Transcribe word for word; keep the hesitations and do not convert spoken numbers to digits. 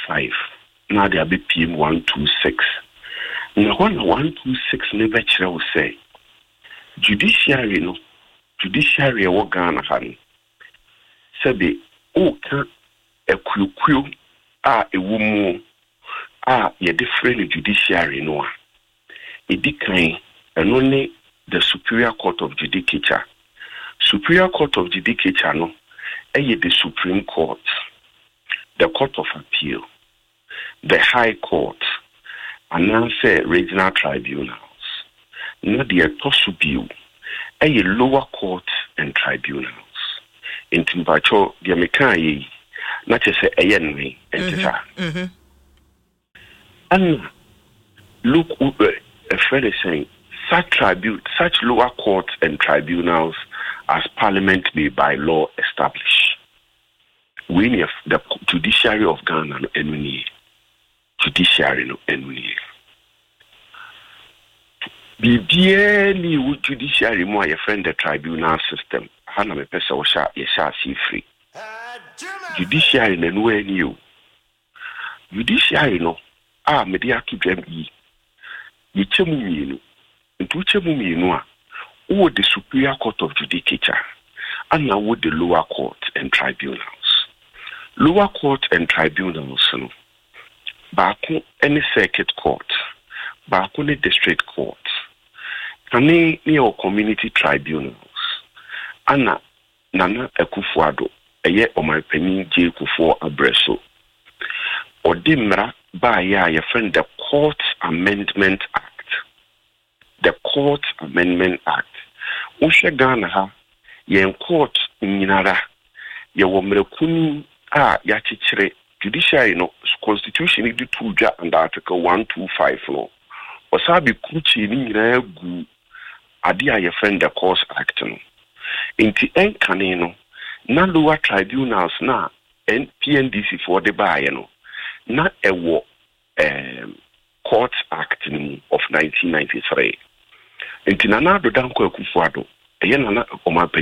five. Now they are P M one twenty-six. Now when one twenty-six never will say judiciary no judiciary wo Ghana han sabe o ka ekukuo a ewumu a ye different judiciary no a edikan eno ne the Superior Court of Judicature. Superior Court of Judicature no eye the Supreme Court, the Court of Appeal, the High Court, and answer regional tribunals. Now the Tosubiu, a lower court and tribunals. In Timbacho, the American, not just a enemy, and and look, a friend is saying, such tribute, such lower courts and tribunals as Parliament may by law establish. We need the judiciary of Ghana and we need judiciary and we need. Be barely with judiciary more your friend the tribunal system. Hana me pesa o sha ye sha see free. Judiciary na no any. Judiciary no ah media to them yi. Ye chemu mienu. Ntu chemu mienu a wo the Superior Court of Judicature and now with the lower court and tribunals. Lower court and tribunals no baako any circuit court, baako any district court, any near community tribunals. Anna Nana Ekufuado, eye Omarpeni J Kufuor Abreso. Or dimra ba ya your friend the Court Amendment Act. The Court Amendment Act. Ushe Ghana ha yen court nyinara ye wo mrekuni a ya chichire judiciary no constitution ni two ja under article one twenty-five no. Osabi kuchi ni nyina gu ade a ye friend the Courts Act no. Inti enkane no na lower tribunals na P N D C for the buy no na ewo um, Courts Act of nineteen ninety-three. Inti Nana Addo Dankwa Akufo-Addo eye Nana Omar